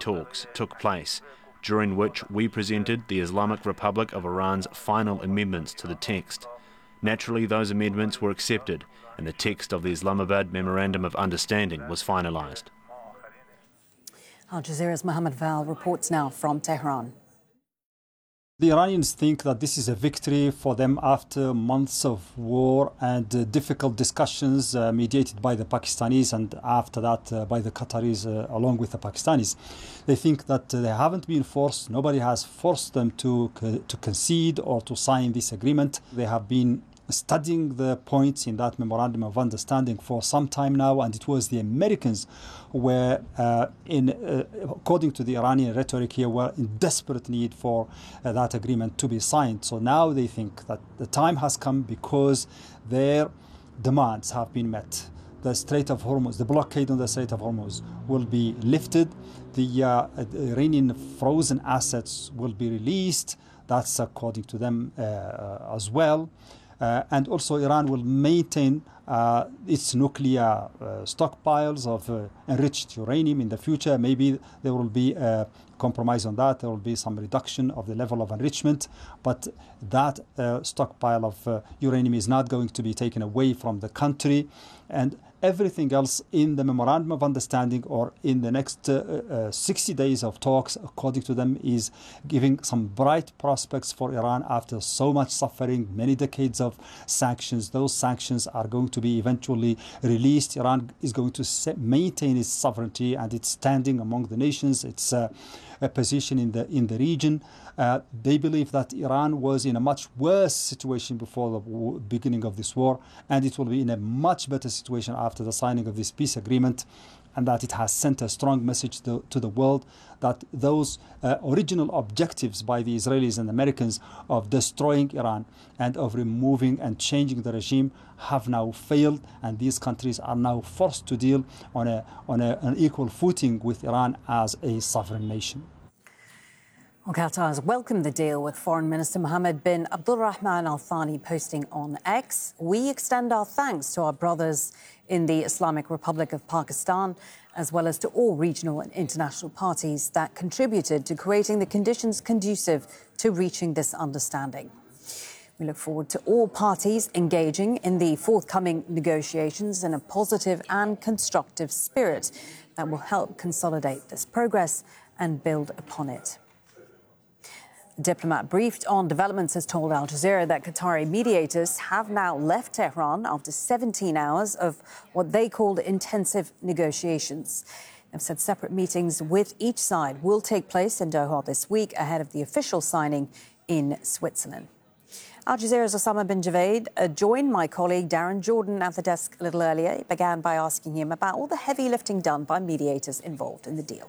talks took place, during which we presented the Islamic Republic of Iran's final amendments to the text. Naturally, those amendments were accepted, and the text of the Islamabad Memorandum of Understanding was finalised. Al Jazeera's Mohammed Val reports now from Tehran. The Iranians think that this is a victory for them after months of war and difficult discussions mediated by the Pakistanis and after that by the Qataris along with the Pakistanis. They think that they haven't been forced, nobody has forced them to concede or to sign this agreement. They have been studying the points in that memorandum of understanding for some time now, and it was the Americans who were, according to the Iranian rhetoric here, were in desperate need for that agreement to be signed. So now they think that the time has come because their demands have been met. The Strait of Hormuz, the blockade on the Strait of Hormuz will be lifted. The Iranian frozen assets will be released. That's according to them as well. And also Iran will maintain its nuclear stockpiles of enriched uranium in the future. Maybe there will be a compromise on that. There will be some reduction of the level of enrichment. But that stockpile of uranium is not going to be taken away from the country. And everything else in the Memorandum of Understanding or in the next 60 days of talks, according to them, is giving some bright prospects for Iran after so much suffering, many decades of sanctions. Those sanctions are going to be eventually released. Iran is going to maintain its sovereignty and its standing among the nations, its position in the region. They believe that Iran was in a much worse situation before the beginning of this war, and it will be in a much better situation after the signing of this peace agreement, and that it has sent a strong message to the world that those original objectives by the Israelis and Americans of destroying Iran and of removing and changing the regime have now failed, and these countries are now forced to deal on an equal footing with Iran as a sovereign nation. Well, Qatar has welcomed the deal, with Foreign Minister Mohammed bin Abdulrahman Al Thani posting on X, "We extend our thanks to our brothers in the Islamic Republic of Pakistan, as well as to all regional and international parties that contributed to creating the conditions conducive to reaching this understanding. We look forward to all parties engaging in the forthcoming negotiations in a positive and constructive spirit that will help consolidate this progress and build upon it." The diplomat briefed on developments has told Al Jazeera that Qatari mediators have now left Tehran after 17 hours of what they called intensive negotiations. They've said separate meetings with each side will take place in Doha this week ahead of the official signing in Switzerland. Al Jazeera's Osama bin Javed joined my colleague Darren Jordan at the desk a little earlier. He began by asking him about all the heavy lifting done by mediators involved in the deal.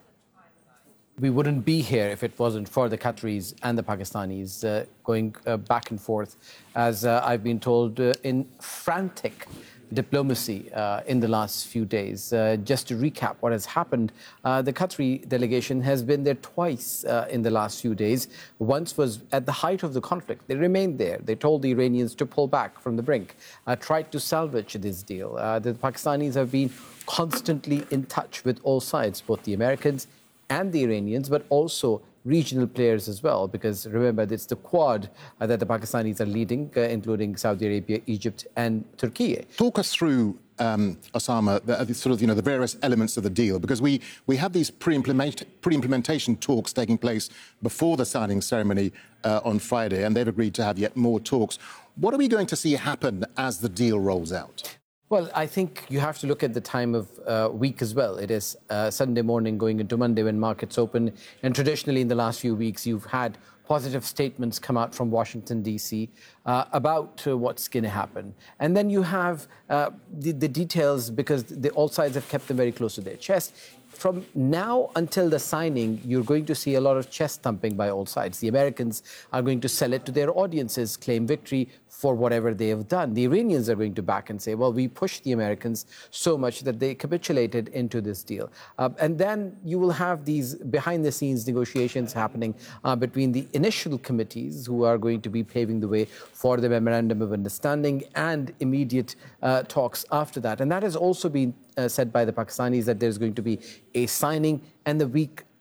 We wouldn't be here if it wasn't for the Qataris and the Pakistanis going back and forth, as I've been told, in frantic diplomacy in the last few days. Just to recap what has happened, the Qatari delegation has been there twice in the last few days. Once was at the height of the conflict. They remained there. They told the Iranians to pull back from the brink, tried to salvage this deal. The Pakistanis have been constantly in touch with all sides, both the Americans and the Iranians, but also regional players as well, because remember, it's the Quad that the Pakistanis are leading, including Saudi Arabia, Egypt and Turkey. Talk us through, Osama, the various elements of the deal, because we have these pre-implementation talks taking place before the signing ceremony on Friday, and they've agreed to have yet more talks. What are we going to see happen as the deal rolls out? Well, I think you have to look at the time of week as well. It is Sunday morning going into Monday when markets open. And traditionally in the last few weeks, you've had positive statements come out from Washington, D.C. About what's going to happen. And then you have the details, because all sides have kept them very close to their chest. From now until the signing, you're going to see a lot of chest thumping by all sides. The Americans are going to sell it to their audiences, claim victory for whatever they have done. The Iranians are going to back and say, well, we pushed the Americans so much that they capitulated into this deal. And then you will have these behind-the-scenes negotiations happening between the initial committees, who are going to be paving the way for the Memorandum of Understanding, and immediate talks after that. And that has also been said by the Pakistanis, that there's going to be a signing, and the week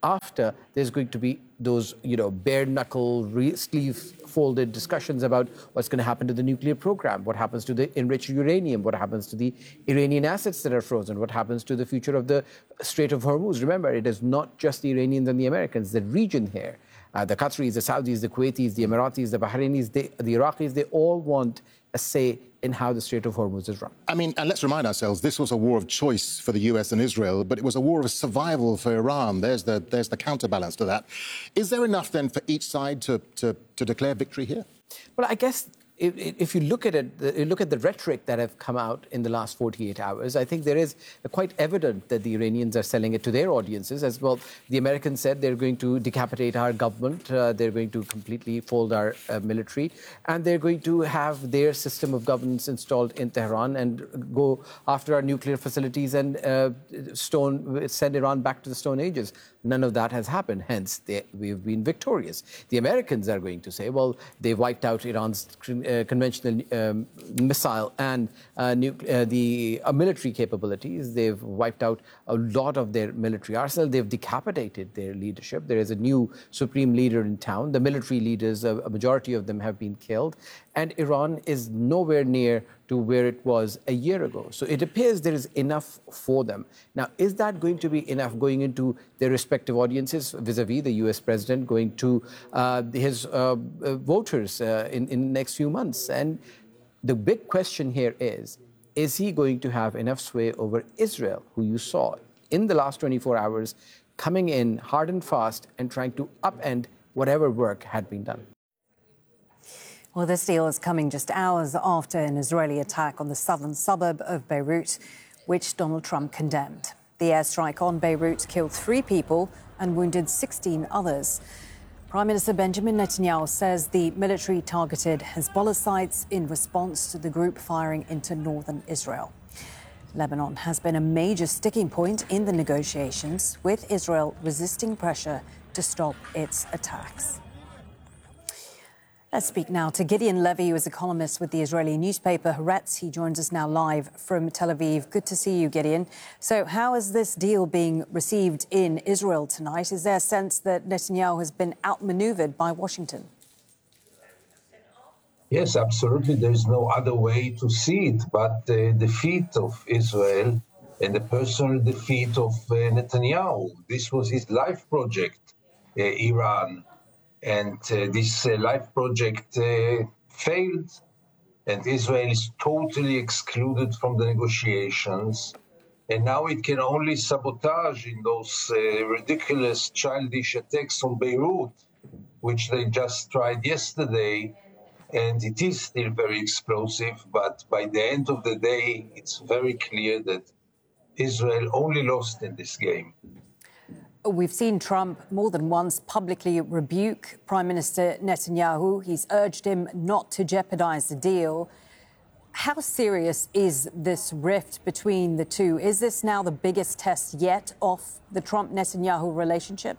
after there's going to be those, bare knuckle, sleeve folded discussions about what's going to happen to the nuclear program, what happens to the enriched uranium, what happens to the Iranian assets that are frozen, what happens to the future of the Strait of Hormuz. Remember, it is not just the Iranians and the Americans, the region here. The Qataris, the Saudis, the Kuwaitis, the Emiratis, the Bahrainis, the Iraqis, they all want a say in how the Strait of Hormuz is run. I mean, and let's remind ourselves, this was a war of choice for the US and Israel, but it was a war of survival for Iran. There's the counterbalance to that. Is there enough then for each side to declare victory here? Well, I guess if you look at it, you look at the rhetoric that have come out in the last 48 hours, I think there is quite evident that the Iranians are selling it to their audiences as well. The Americans said they're going to decapitate our government, they're going to completely fold our military, and they're going to have their system of governance installed in Tehran and go after our nuclear facilities and send Iran back to the Stone Ages. None of that has happened, hence we've been victorious. The Americans are going to say, well, they've wiped out Iran's conventional missile and the military capabilities. They've wiped out a lot of their military arsenal. They've decapitated their leadership. There is a new supreme leader in town. The military leaders, a majority of them have been killed. And Iran is nowhere near to where it was a year ago. So it appears there is enough for them. Now, is that going to be enough going into their respective audiences, vis-a-vis the US president going to his voters in the next few months? And the big question here is he going to have enough sway over Israel, who you saw in the last 24 hours coming in hard and fast and trying to upend whatever work had been done? Well, this deal is coming just hours after an Israeli attack on the southern suburb of Beirut, which Donald Trump condemned. The airstrike on Beirut killed 3 people and wounded 16 others. Prime Minister Benjamin Netanyahu says the military targeted Hezbollah sites in response to the group firing into northern Israel. Lebanon has been a major sticking point in the negotiations, with Israel resisting pressure to stop its attacks. Let's speak now to Gideon Levy, who is a columnist with the Israeli newspaper Haaretz. He joins us now live from Tel Aviv. Good to see you, Gideon. So how is this deal being received in Israel tonight? Is there a sense that Netanyahu has been outmaneuvered by Washington? Yes, absolutely. There's no other way to see it but the defeat of Israel and the personal defeat of Netanyahu. This was his life project, Iran. And this life project failed, and Israel is totally excluded from the negotiations. And now it can only sabotage in those ridiculous, childish attacks on Beirut, which they just tried yesterday. And it is still very explosive, but by the end of the day, it's very clear that Israel only lost in this game. We've seen Trump more than once publicly rebuke Prime Minister Netanyahu. He's urged him not to jeopardize the deal. How serious is this rift between the two? Is this now the biggest test yet of the Trump-Netanyahu relationship?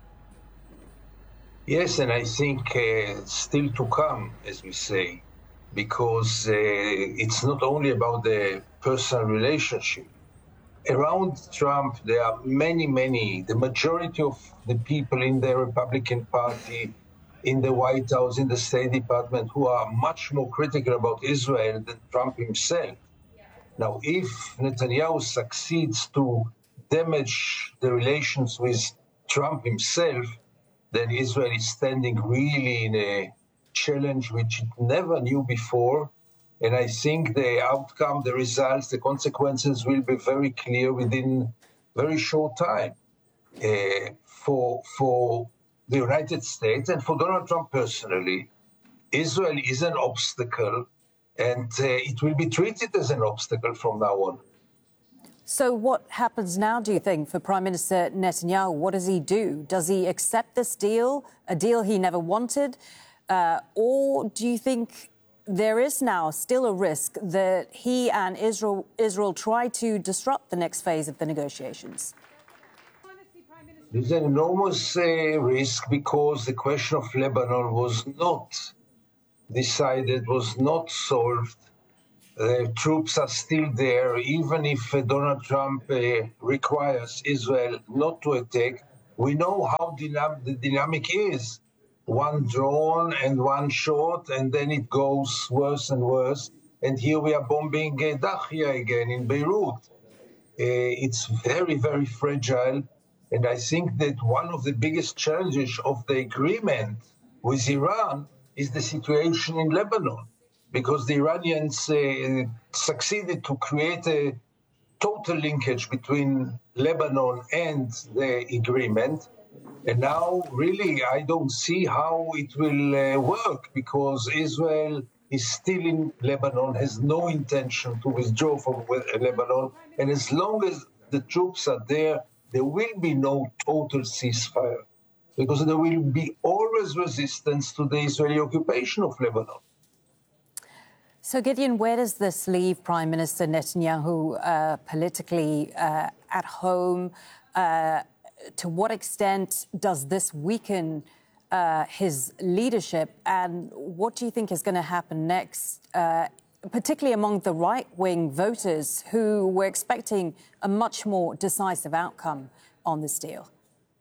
Yes, and I think still to come, as we say, because it's not only about the personal relationship. Around Trump, there are many, the majority of the people in the Republican Party, in the White House, in the State Department, who are much more critical about Israel than Trump himself. Now, if Netanyahu succeeds to damage the relations with Trump himself, then Israel is standing really in a challenge which it never knew before. And I think the outcome, the results, the consequences will be very clear within very short time. For the United States and for Donald Trump personally, Israel is an obstacle, and it will be treated as an obstacle from now on. So what happens now, do you think, for Prime Minister Netanyahu? What does he do? Does he accept this deal, a deal he never wanted? Or do you think there is now still a risk that he and Israel try to disrupt the next phase of the negotiations? There's an enormous risk because the question of Lebanon was not decided, was not solved. The troops are still there, even if Donald Trump requires Israel not to attack. We know how the dynamic is. One drone and one shot, and then it goes worse and worse. And here we are bombing Dahia again in Beirut. It's very, very fragile. And I think that one of the biggest challenges of the agreement with Iran is the situation in Lebanon, because the Iranians succeeded to create a total linkage between Lebanon and the agreement. And now, really, I don't see how it will work, because Israel is still in Lebanon, has no intention to withdraw from Lebanon. And as long as the troops are there, there will be no total ceasefire, because there will be always resistance to the Israeli occupation of Lebanon. So, Gideon, where does this leave Prime Minister Netanyahu politically at home? To what extent does this weaken his leadership? And what do you think is going to happen next, particularly among the right-wing voters who were expecting a much more decisive outcome on this deal?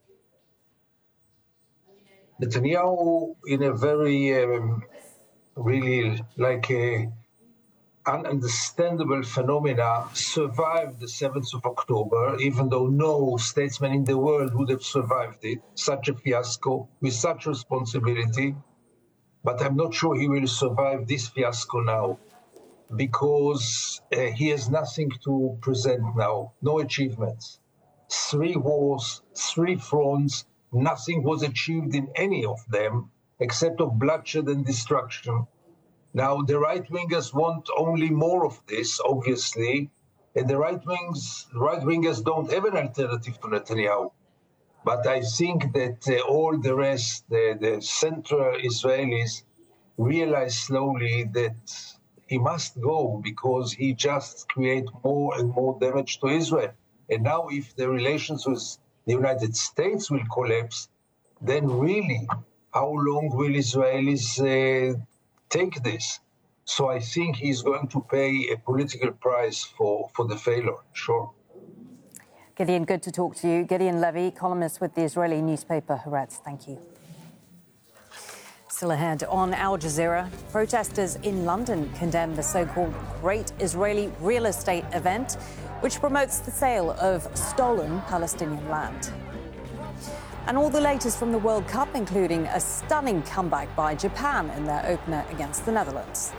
Netanyahu, in a very, really like a ununderstandable phenomena, survived the 7th of October, even though no statesman in the world would have survived it, such a fiasco, with such responsibility. But I'm not sure he will survive this fiasco now, because he has nothing to present now, no achievements. 3 wars, 3 fronts, nothing was achieved in any of them, except of bloodshed and destruction. Now, the right-wingers want only more of this, obviously, and the right-wingers don't have an alternative to Netanyahu. But I think that all the rest, the central Israelis, realize slowly that he must go, because he just creates more and more damage to Israel. And now if the relations with the United States will collapse, then really, how long will Israelis take this? So I think he's going to pay a political price for the failure, sure. Gideon, good to talk to you. Gideon Levy, columnist with the Israeli newspaper Haaretz. Thank you. Still ahead on Al Jazeera, protesters in London condemn the so-called Great Israeli Real Estate Event, which promotes the sale of stolen Palestinian land. And all the latest from the World Cup, including a stunning comeback by Japan in their opener against the Netherlands.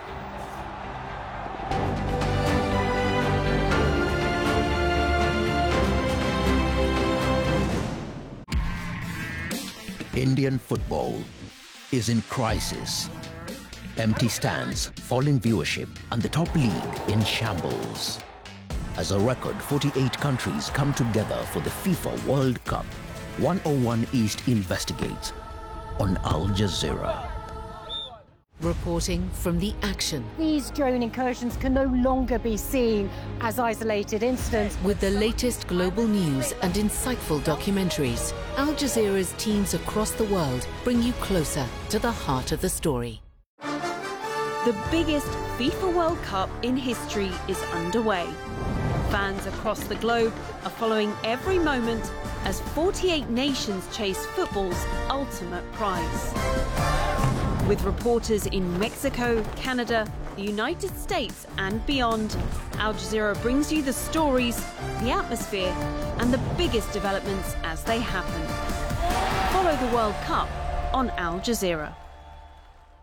Indian football is in crisis. Empty stands, falling viewership, and the top league in shambles. As a record 48 countries come together for the FIFA World Cup, 101 East investigates on Al Jazeera. Reporting from the action. These drone incursions can no longer be seen as isolated incidents. With the latest global news and insightful documentaries, Al Jazeera's teams across the world bring you closer to the heart of the story. The biggest FIFA World Cup in history is underway. Fans across the globe are following every moment as 48 nations chase football's ultimate prize. With reporters in Mexico, Canada, the United States and beyond, Al Jazeera brings you the stories, the atmosphere and the biggest developments as they happen. Follow the World Cup on Al Jazeera.